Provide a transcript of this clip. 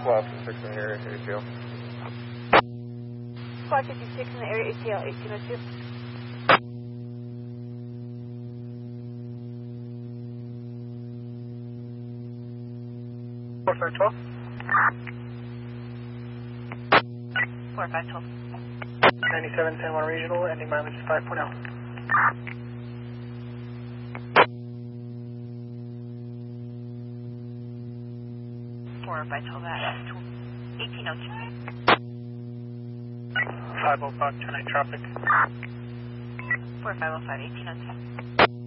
Squad 56 in the area, ATL. Squad 56 in the area, ATL 1802. Four 512. 4512. 9710 regional, ending mileage 5.0. 4512, that's 1802. 505, 29 traffic. 4505, 1802.